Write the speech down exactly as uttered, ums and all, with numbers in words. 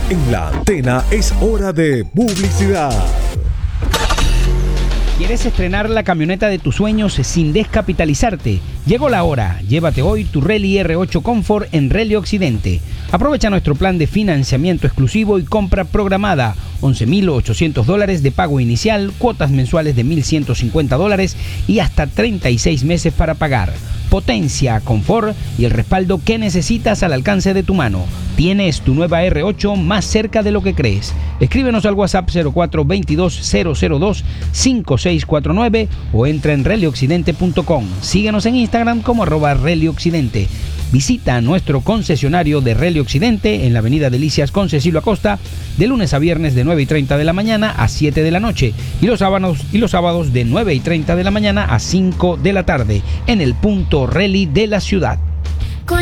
En la antena es hora de publicidad. ¿Quieres estrenar la camioneta de tus sueños sin descapitalizarte? Llegó la hora. Llévate hoy tu Rally R ocho Comfort en Rally Occidente. Aprovecha nuestro plan de financiamiento exclusivo y compra programada. once mil ochocientos dólares de pago inicial, cuotas mensuales de mil ciento cincuenta dólares y hasta treinta y seis meses para pagar. Potencia, confort y el respaldo que necesitas al alcance de tu mano. Tienes tu nueva R ocho más cerca de lo que crees. Escríbenos al WhatsApp cero cuatro veintidós cero cero dos cinco seis cuatro nueve o entra en rally occidente punto com. Síguenos en Instagram como arroba Rally Occidente. Visita nuestro concesionario de Rally Occidente en la avenida Delicias con Cecilio Acosta de lunes a viernes de nueve y treinta de la mañana a siete de la noche y los sábados, y los sábados de nueve y treinta de la mañana a cinco de la tarde en el punto Rally de la ciudad.